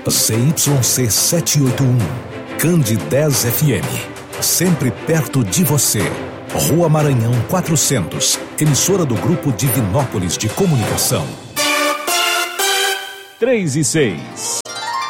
ZYC 781, Candidez FM, sempre perto de você. Rua Maranhão 400, emissora do Grupo Divinópolis de Comunicação. 3 e 6.